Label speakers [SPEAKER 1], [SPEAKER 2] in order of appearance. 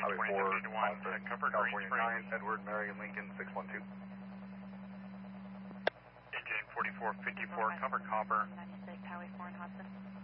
[SPEAKER 1] 2051, cover Green Springs.
[SPEAKER 2] 9, Edward, Mary, Lincoln, 612.
[SPEAKER 1] Engine 4454, cover Copper.
[SPEAKER 3] 96, Highway 4 in Hudson.